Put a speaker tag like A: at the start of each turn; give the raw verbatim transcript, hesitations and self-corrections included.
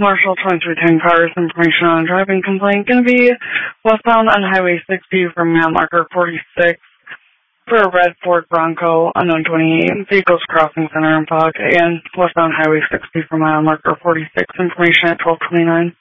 A: Marshall twenty-three ten cars, information on a driving complaint. Going to be westbound on Highway sixty from mile marker forty-six for a red Ford Bronco, unknown twenty-eight. Vehicles crossing center and fog. And westbound Highway sixty from mile marker forty-six, information at twelve twenty-nine.